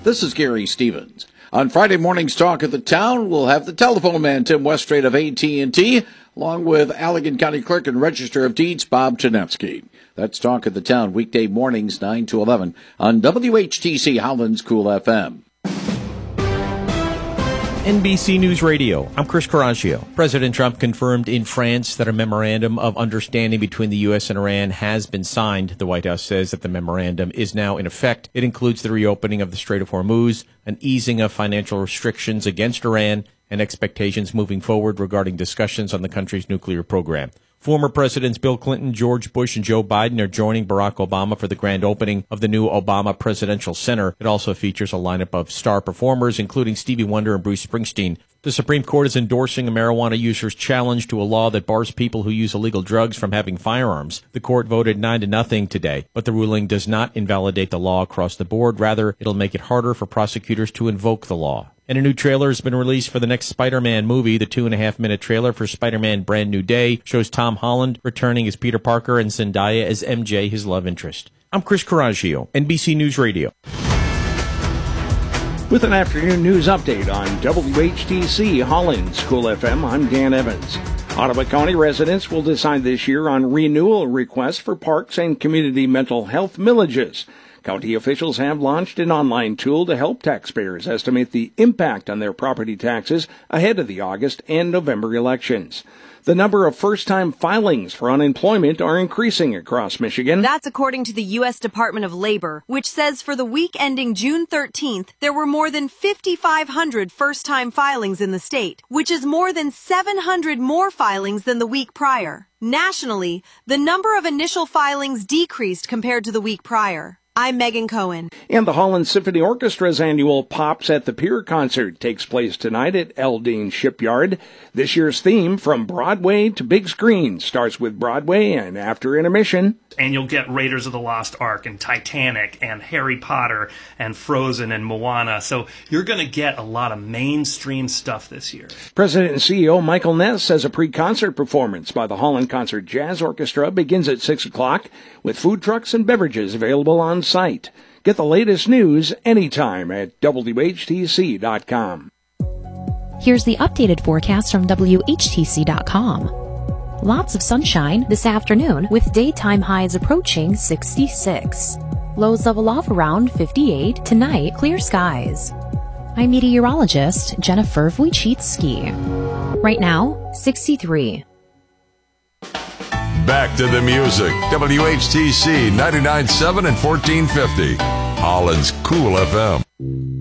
This is Gary Stevens. On Friday morning's Talk of the Town, we'll have the telephone man, Tim Westrate of AT&T, along with Allegan County Clerk and Register of Deeds, Bob Janevsky. That's Talk of the Town, weekday mornings, 9 to 11, on WHTC Holland's Cool FM. NBC News Radio. I'm Chris Coraggio. President Trump confirmed in France that a memorandum of understanding between the U.S. and Iran has been signed. The White House says that the memorandum is now in effect. It includes the reopening of the Strait of Hormuz, an easing of financial restrictions against Iran, and expectations moving forward regarding discussions on the country's nuclear program. Former Presidents Bill Clinton, George Bush, and Joe Biden are joining Barack Obama for the grand opening of the new Obama Presidential Center. It also features a lineup of star performers, including Stevie Wonder and Bruce Springsteen. The Supreme Court is endorsing a marijuana user's challenge to a law that bars people who use illegal drugs from having firearms. The court voted 9-0 today, but the ruling does not invalidate the law across the board. Rather, it'll make it harder for prosecutors to invoke the law. And a new trailer has been released for the next Spider-Man movie. The 2.5-minute trailer for Spider-Man Brand New Day shows Tom Holland returning as Peter Parker and Zendaya as MJ, his love interest. I'm Chris Coraggio, NBC News Radio. With an afternoon news update on WHTC Holland's Cool FM, I'm Dan Evans. Ottawa County residents will decide this year on renewal requests for parks and community mental health millages. County officials have launched an online tool to help taxpayers estimate the impact on their property taxes ahead of the August and November elections. The number of first-time filings for unemployment are increasing across Michigan. That's according to the U.S. Department of Labor, which says for the week ending June 13th, there were more than 5,500 first-time filings in the state, which is more than 700 more filings than the week prior. Nationally, the number of initial filings decreased compared to the week prior. I'm Megan Cohen. And the Holland Symphony Orchestra's annual Pops at the Pier concert takes place tonight at Eldine Shipyard. This year's theme, From Broadway to Big Screen, starts with Broadway, and after intermission, and you'll get Raiders of the Lost Ark and Titanic and Harry Potter and Frozen and Moana. So you're going to get a lot of mainstream stuff this year. President and CEO Michael Ness says a pre-concert performance by the Holland Concert Jazz Orchestra begins at 6 o'clock with food trucks and beverages available on site. Get the latest news anytime at WHTC.com. Here's the updated forecast from WHTC.com. Lots of sunshine this afternoon with daytime highs approaching 66. Lows level off around 58. Tonight, clear skies. I'm meteorologist Jennifer Wojcicki. Right now, 63. Back to the music. WHTC 99.7 and 1450. Holland's Cool FM.